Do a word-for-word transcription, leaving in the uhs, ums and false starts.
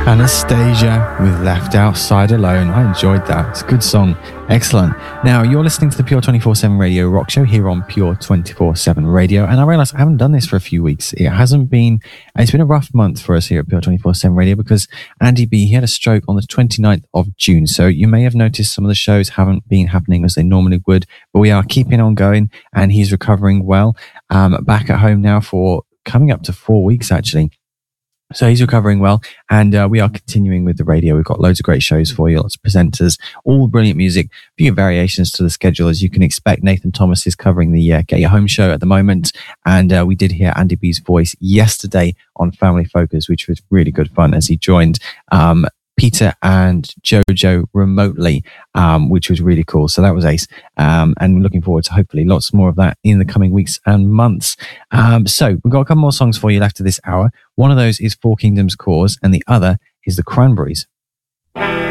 Anastasia with Left Outside Alone. I enjoyed that. It's a good song. Excellent. Now, you're listening to the Pure twenty-four seven Radio Rock Show here on Pure twenty-four seven Radio. And I realize I haven't done this for a few weeks. It hasn't been, it's been a rough month for us here at Pure twenty-four seven Radio because Andy B, he had a stroke on the twenty-ninth of June. So you may have noticed some of the shows haven't been happening as they normally would, but we are keeping on going and he's recovering well. Um, back at home now for coming up to four weeks actually. So he's recovering well, and uh, we are continuing with the radio. We've got loads of great shows for you, lots of presenters, all brilliant music, a few variations to the schedule. As you can expect, Nathan Thomas is covering the uh, Get Your Home show at the moment, and uh, we did hear Andy B's voice yesterday on Family Focus, which was really good fun as he joined um, Peter and Jojo remotely, um, which was really cool. So that was ace. Um, and we're looking forward to hopefully lots more of that in the coming weeks and months. Um, so we've got a couple more songs for you left of this hour. One of those is Four Kingdoms Cause and the other is The Cranberries.